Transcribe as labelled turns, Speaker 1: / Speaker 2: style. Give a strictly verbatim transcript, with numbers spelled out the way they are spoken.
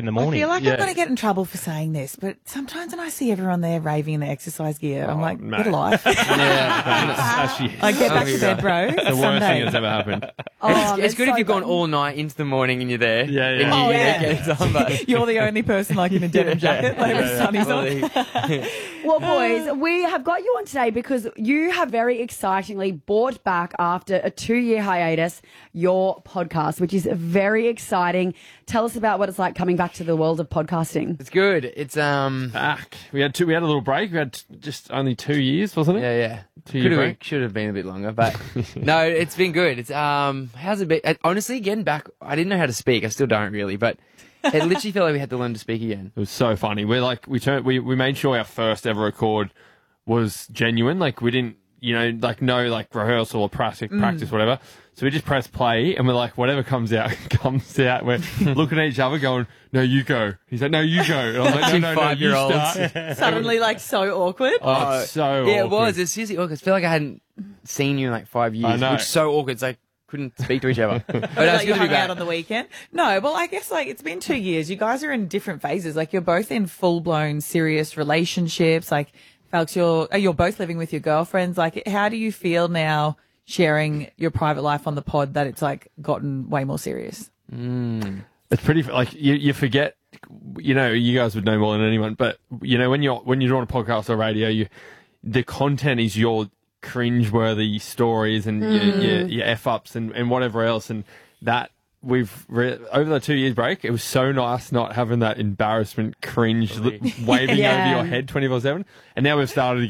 Speaker 1: in the morning.
Speaker 2: I feel like
Speaker 3: Yeah.
Speaker 2: I'm going to get in trouble for saying this, but sometimes when I see everyone there raving in their exercise gear, I'm
Speaker 3: Oh,
Speaker 2: like,
Speaker 3: mate.
Speaker 2: get a life.
Speaker 3: Yeah, actually,
Speaker 2: I get back
Speaker 4: Oh,
Speaker 2: to bed, bro.
Speaker 3: the worst
Speaker 2: Sunday.
Speaker 3: thing that's ever happened.
Speaker 4: Oh, it's, it's
Speaker 5: that's
Speaker 4: good
Speaker 5: so
Speaker 4: if you've gone
Speaker 5: good.
Speaker 4: all night into the morning and you're there.
Speaker 3: Yeah, yeah.
Speaker 4: And you,
Speaker 2: Oh, yeah.
Speaker 4: It's on, but
Speaker 2: You're the only person like in a denim jacket, like with sunnies on.
Speaker 5: Well, boys, we have got you on today because you have very excitingly brought back after a two-year hiatus your podcast, which is very exciting. Tell us about what it's like coming back to the world of podcasting.
Speaker 4: it's good. It's um
Speaker 3: Back. We had two. We had a little break. We had t- just only two years, wasn't it?
Speaker 4: yeah yeah.
Speaker 3: Two-year
Speaker 4: Could have
Speaker 3: break.
Speaker 4: should have been a bit longer, but no, it's been good. It's um how's it been? uh, Honestly, getting back, I didn't know how to speak. I still don't really, but it literally felt like we had to learn to speak again.
Speaker 3: It was so funny. We're like we turned. We we made sure our first ever record was genuine. Like we didn't, you know, like no like rehearsal or practice, practice, whatever. So we just press play and we're like, whatever comes out comes out. We're looking at each other, going, "No, you go." He's like, "No, you go." And I was like, "No,
Speaker 4: Two
Speaker 3: no, no, you
Speaker 4: five-year-olds.
Speaker 3: start."
Speaker 2: Suddenly, like, so awkward.
Speaker 3: Oh, it's so
Speaker 4: Yeah, it
Speaker 3: awkward.
Speaker 4: was. It's seriously awkward. I feel like I hadn't seen you in like five years.
Speaker 3: I know.
Speaker 4: Which is so awkward. It's like couldn't speak to each other. But no,
Speaker 2: Like
Speaker 4: it's
Speaker 2: you
Speaker 4: good to be
Speaker 2: hung
Speaker 4: back.
Speaker 2: out on the weekend. No, well, I guess like it's been two years. You guys are in different phases. Like you're both in full blown serious relationships. Like Felix, you're you're both living with your girlfriends. Like, how do you feel now sharing your private life on the pod that it's like gotten way more serious?
Speaker 3: It's pretty like you you forget. You know, you guys would know more than anyone, but you know when you're when you're on a podcast or radio, you the content is your cringeworthy stories and your, your, your f ups and, and whatever else, and that we've re- over the two years break, it was so nice not having that embarrassment cringe li- waving
Speaker 5: Yeah.
Speaker 3: over your head twenty four seven, and now we've started